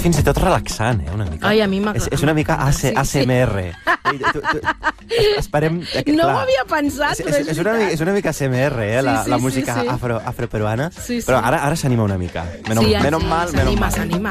fins i tot relaxant, una mica. Ai, a mi m'agrada. És una mica ASMR. Esperem... No ho havia pensat, però és veritat. És una mica ASMR, la música afroperuana. Però ara s'anima una mica. Menos mal. S'anima.